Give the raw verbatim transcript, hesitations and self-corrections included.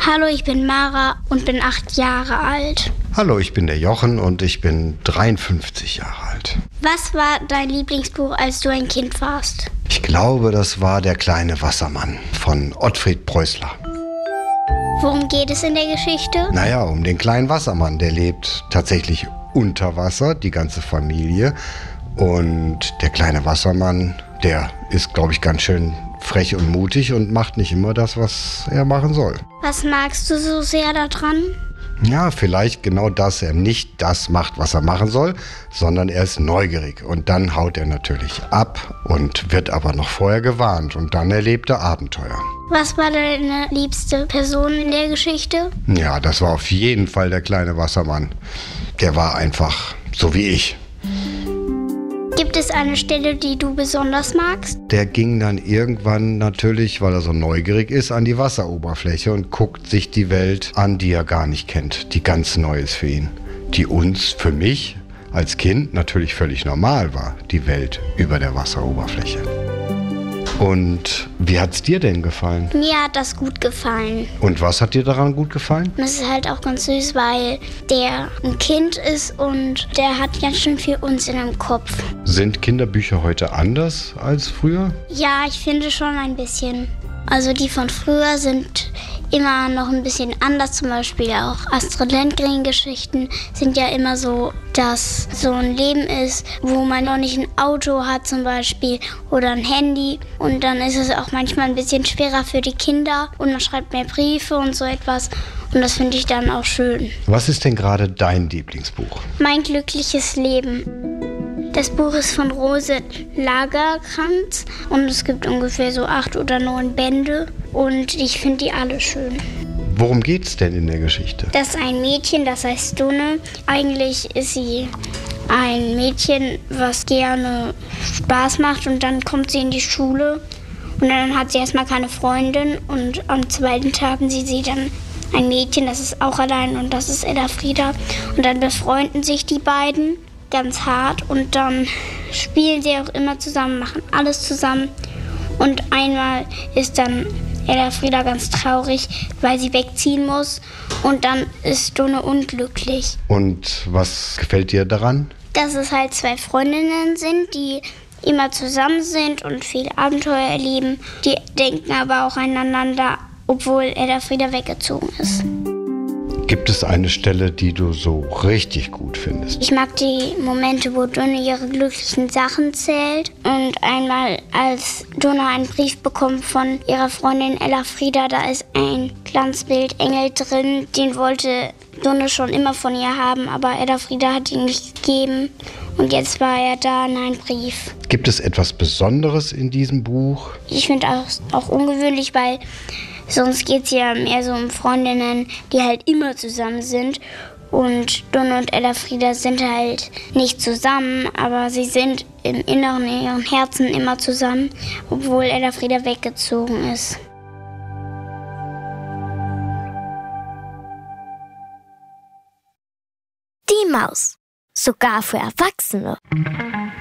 Hallo, ich bin Mara und bin acht Jahre alt. Hallo, ich bin der Jochen und ich bin dreiundfünfzig Jahre alt. Was war dein Lieblingsbuch, als du ein Kind warst? Ich glaube, das war Der kleine Wassermann von Ottfried Preußler. Worum geht es in der Geschichte? Naja, um den kleinen Wassermann. Der lebt tatsächlich unter Wasser, die ganze Familie. Und der kleine Wassermann, der ist, glaube ich, ganz schön frech und mutig und macht nicht immer das, was er machen soll. Was magst du so sehr daran? Ja, vielleicht genau das, er nicht das macht, was er machen soll, sondern er ist neugierig. Und dann haut er natürlich ab und wird aber noch vorher gewarnt. Und dann erlebt er Abenteuer. Was war deine liebste Person in der Geschichte? Ja, das war auf jeden Fall der kleine Wassermann. Der war einfach so wie ich. Gibt es eine Stelle, die du besonders magst? Der ging dann irgendwann natürlich, weil er so neugierig ist, an die Wasseroberfläche und guckt sich die Welt an, die er gar nicht kennt, die ganz neu ist für ihn. Die uns, für mich als Kind, natürlich völlig normal war, die Welt über der Wasseroberfläche. Und wie hat's dir denn gefallen? Mir hat das gut gefallen. Und was hat dir daran gut gefallen? Das ist halt auch ganz süß, weil der ein Kind ist und der hat ganz schön viel Unsinn im Kopf. Sind Kinderbücher heute anders als früher? Ja, ich finde schon ein bisschen. Also die von früher sind immer noch ein bisschen anders. Zum Beispiel auch Astrid Lindgren-Geschichten sind ja immer so, dass so ein Leben ist, wo man noch nicht ein Auto hat zum Beispiel oder ein Handy. Und dann ist es auch manchmal ein bisschen schwerer für die Kinder und man schreibt mehr Briefe und so etwas. Und das finde ich dann auch schön. Was ist denn gerade dein Lieblingsbuch? Mein glückliches Leben. Das Buch ist von Rose Lagercrantz und es gibt ungefähr so acht oder neun Bände und ich finde die alle schön. Worum geht's denn in der Geschichte? Das ist ein Mädchen, das heißt Dunne. Eigentlich ist sie ein Mädchen, was gerne Spaß macht und dann kommt sie in die Schule und dann hat sie erstmal keine Freundin und am zweiten Tag sieht sie dann ein Mädchen, das ist auch allein und das ist Elfrieda und dann befreunden sich die beiden ganz hart und dann spielen sie auch immer zusammen, machen alles zusammen und einmal ist dann Elfrieda ganz traurig, weil sie wegziehen muss und dann ist Dunne unglücklich. Und was gefällt dir daran? Dass es halt zwei Freundinnen sind, die immer zusammen sind und viel Abenteuer erleben. Die denken aber auch aneinander, obwohl Elfrieda weggezogen ist. Gibt es eine Stelle, die du so richtig gut findest? Ich mag die Momente, wo Dunne ihre glücklichen Sachen zählt. Und einmal, als Dunne einen Brief bekommt von ihrer Freundin Elfrieda, da ist ein Glanzbild Engel drin. Den wollte Dunne schon immer von ihr haben, aber Elfrieda hat ihn nicht gegeben. Und jetzt war er da in einem Brief. Gibt es etwas Besonderes in diesem Buch? Ich finde auch, auch ungewöhnlich, weil sonst geht es ja mehr so um Freundinnen, die halt immer zusammen sind. Und Dunne und Elfrieda sind halt nicht zusammen, aber sie sind im Inneren, in ihrem Herzen immer zusammen, obwohl Elfrieda weggezogen ist. Die Maus. Sogar für Erwachsene.